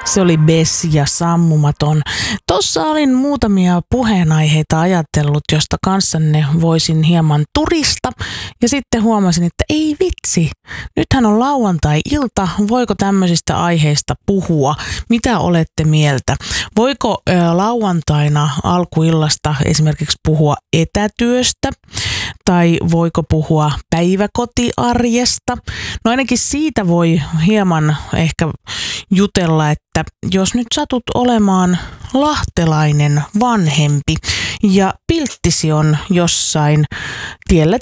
Se oli Bess ja Sammumaton. Tuossa olin muutamia puheenaiheita ajatellut, josta kanssanne voisin hieman turista. Ja sitten huomasin, että ei vitsi, nythän on lauantai-ilta. Voiko tämmöisistä aiheista puhua? Mitä olette mieltä? Voiko lauantaina alkuillasta esimerkiksi puhua etätyöstä? Tai voiko puhua päiväkotiarjesta? No ainakin siitä voi hieman ehkä jutella, että jos nyt satut olemaan lahtelainen vanhempi ja pilttisi on jossain teillä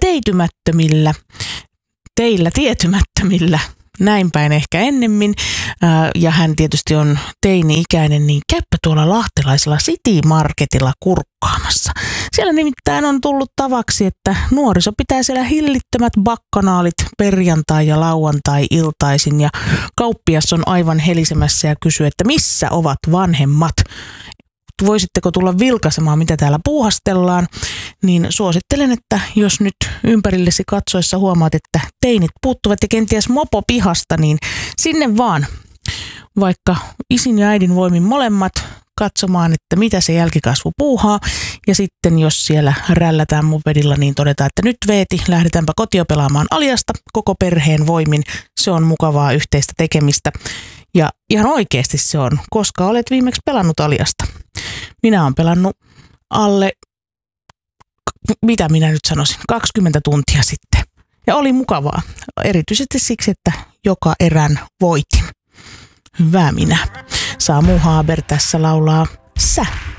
tietymättömillä, näin päin ehkä ennemmin, ja hän tietysti on teini-ikäinen, niin käypä tuolla lahtelaisella City Marketilla kurkkaamassa. Siellä nimittäin on tullut tavaksi, että nuoriso pitää siellä hillittömät bakkanaalit perjantai- ja lauantai-iltaisin, ja kauppias on aivan helisemässä ja kysyy, että missä ovat vanhemmat? Voisitteko tulla vilkaisemaan, mitä täällä puuhastellaan, niin suosittelen, että jos nyt ympärillesi katsoessa huomaat, että teinit puuttuvat ja kenties mopo pihasta, niin sinne vaan, vaikka isin ja äidin voimin molemmat, katsomaan, että mitä se jälkikasvu puuhaa. Ja sitten jos siellä rällätään mopedilla, niin todetaan, että nyt Veeti, lähdetäänpä kotia pelaamaan Aliasta koko perheen voimin. Se on mukavaa yhteistä tekemistä. Ja ihan oikeasti se on, koska olet viimeksi pelannut Aliasta. Minä olen pelannut alle, mitä minä nyt sanoisin, 20 tuntia sitten. Ja oli mukavaa, erityisesti siksi, että joka erän voitin. Hyvä minä. Samu Haber tässä laulaa Sä.